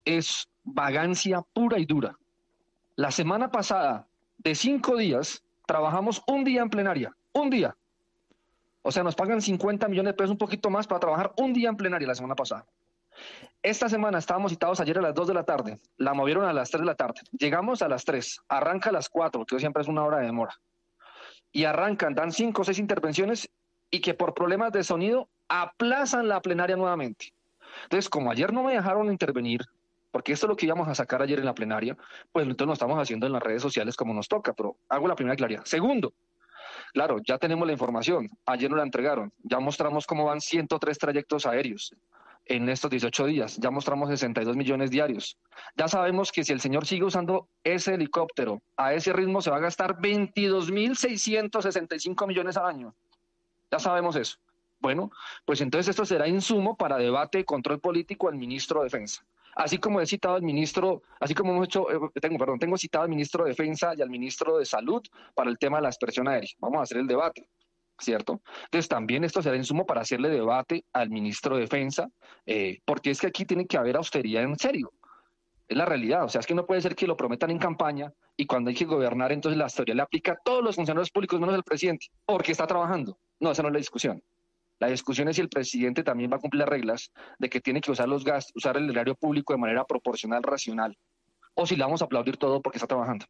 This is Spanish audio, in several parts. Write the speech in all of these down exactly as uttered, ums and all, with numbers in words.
es vagancia pura y dura. La semana pasada, de cinco días, trabajamos un día en plenaria, un día. O sea, nos pagan cincuenta millones de pesos, un poquito más, para trabajar un día en plenaria la semana pasada. Esta semana estábamos citados ayer a las dos de la tarde, la movieron a las tres de la tarde. Llegamos a las tres, arranca a las cuatro, que siempre es una hora de demora. Y arrancan, dan cinco o seis intervenciones y que por problemas de sonido aplazan la plenaria nuevamente. Entonces, como ayer no me dejaron intervenir, porque esto es lo que íbamos a sacar ayer en la plenaria, pues entonces lo estamos haciendo en las redes sociales como nos toca, pero hago la primera claridad. Segundo, claro, ya tenemos la información, ayer nos la entregaron, ya mostramos cómo van ciento tres trayectos aéreos en estos dieciocho días, ya mostramos sesenta y dos millones diarios, ya sabemos que si el señor sigue usando ese helicóptero a ese ritmo se va a gastar veintidós mil seiscientos sesenta y cinco millones al año, ya sabemos eso. Bueno, pues entonces esto será insumo para debate y control político al ministro de Defensa. Así como he citado al ministro, así como hemos hecho, eh, tengo, perdón, tengo citado al ministro de Defensa y al ministro de Salud para el tema de la aspersión aérea. Vamos a hacer el debate, ¿cierto? Entonces también esto será insumo para hacerle debate al ministro de Defensa, eh, porque es que aquí tiene que haber austeridad en serio. Es la realidad, o sea, es que no puede ser que lo prometan en campaña y cuando hay que gobernar, entonces la austeridad le aplica a todos los funcionarios públicos menos al presidente, porque está trabajando. No, esa no es la discusión. La discusión es si el presidente también va a cumplir las reglas de que tiene que usar los gastos, usar el erario público de manera proporcional, racional, o si le vamos a aplaudir todo porque está trabajando.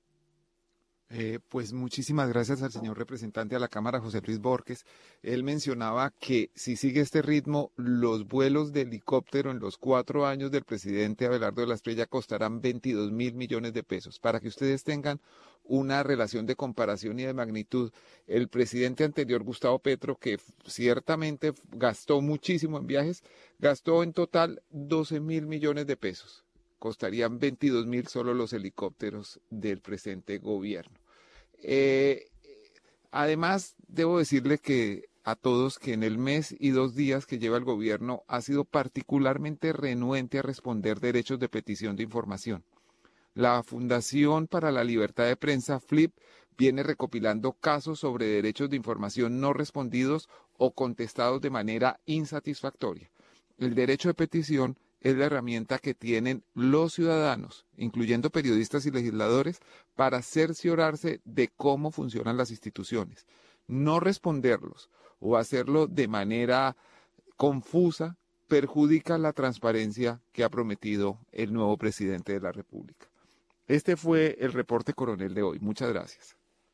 Eh, pues muchísimas gracias al señor representante a la Cámara, José Luis Borges. Él mencionaba que si sigue este ritmo, los vuelos de helicóptero en los cuatro años del presidente Abelardo de la Espriella costarán veintidós mil millones de pesos. Para que ustedes tengan una relación de comparación y de magnitud, el presidente anterior, Gustavo Petro, que ciertamente gastó muchísimo en viajes, gastó en total doce mil millones de pesos. Costarían veintidós mil solo los helicópteros del presente gobierno. Eh, además, debo decirle que a todos que en el mes y dos días que lleva el gobierno ha sido particularmente renuente a responder derechos de petición de información. La Fundación para la Libertad de Prensa, FLIP, viene recopilando casos sobre derechos de información no respondidos o contestados de manera insatisfactoria. El derecho de petición es la herramienta que tienen los ciudadanos, incluyendo periodistas y legisladores, para cerciorarse de cómo funcionan las instituciones. No responderlos o hacerlo de manera confusa perjudica la transparencia que ha prometido el nuevo presidente de la República. Este fue el reporte coronel de hoy. Muchas gracias.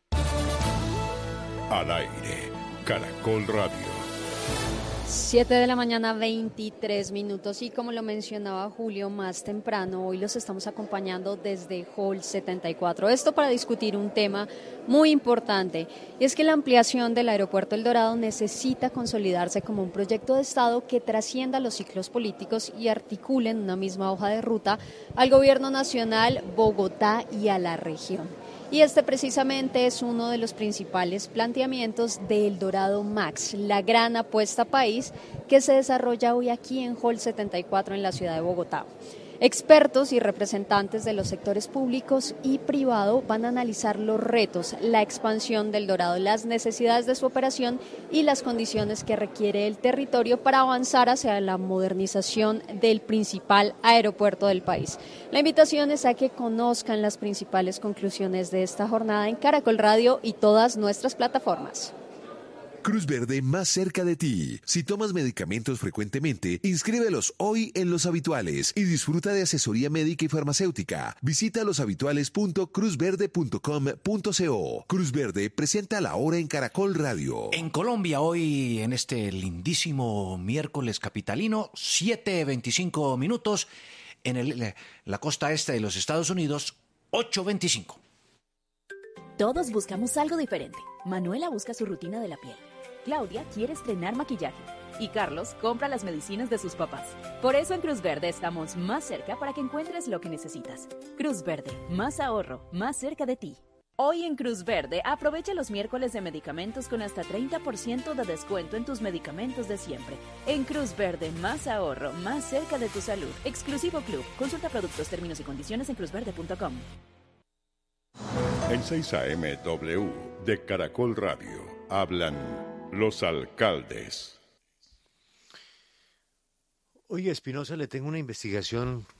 Al aire, Caracol Radio. siete de la mañana, veintitrés minutos, y como lo mencionaba Julio más temprano, hoy los estamos acompañando desde Hall setenta y cuatro. Esto para discutir un tema muy importante, y es que la ampliación del aeropuerto El Dorado necesita consolidarse como un proyecto de Estado que trascienda los ciclos políticos y articule en una misma hoja de ruta al gobierno nacional, Bogotá y a la región. Y este precisamente es uno de los principales planteamientos de El Dorado Max, la gran apuesta país que se desarrolla hoy aquí en Hall setenta y cuatro en la ciudad de Bogotá. Expertos y representantes de los sectores públicos y privado van a analizar los retos, la expansión del Dorado, las necesidades de su operación y las condiciones que requiere el territorio para avanzar hacia la modernización del principal aeropuerto del país. La invitación es a que conozcan las principales conclusiones de esta jornada en Caracol Radio y todas nuestras plataformas. Cruz Verde más cerca de ti. Si tomas medicamentos frecuentemente, inscríbelos hoy en Los Habituales y disfruta de asesoría médica y farmacéutica. Visita loshabituales punto cruz verde punto com punto co. Cruz Verde presenta la hora en Caracol Radio. En Colombia hoy, en este lindísimo miércoles capitalino, siete veinticinco minutos. En el, la costa este de los Estados Unidos, ocho veinticinco. Todos buscamos algo diferente. Manuela busca su rutina de la piel. Claudia quiere estrenar maquillaje y Carlos compra las medicinas de sus papás. Por eso en Cruz Verde estamos más cerca para que encuentres lo que necesitas. Cruz Verde, más ahorro, más cerca de ti. Hoy en Cruz Verde, aprovecha los miércoles de medicamentos con hasta treinta por ciento de descuento en tus medicamentos de siempre. En Cruz Verde, más ahorro, más cerca de tu salud. Exclusivo Club. Consulta productos, términos y condiciones en cruz verde punto com. En seis A M W de Caracol Radio hablan los alcaldes. Oye, Espinosa, le tengo una investigación